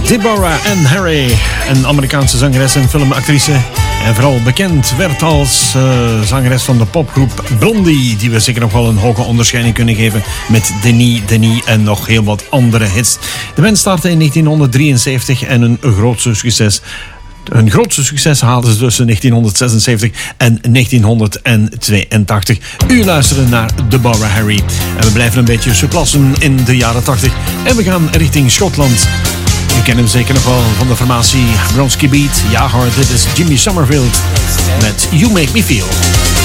Deborah Ann Harry, een Amerikaanse zangeres en filmactrice. En vooral bekend werd als zangeres van de popgroep Blondie, die we zeker nog wel een hoge onderscheiding kunnen geven met Denis en nog heel wat andere hits. De band startte in 1973 en een grootste succes haalden ze tussen 1976 en 1982. U luistert naar Deborah Harry. En we blijven een beetje surplassen in de jaren 80. En we gaan richting Schotland. Je kent hem zeker nog wel van de formatie Bronski Beat. Ja hoor, dit is Jimmy Somerville met You Make Me Feel.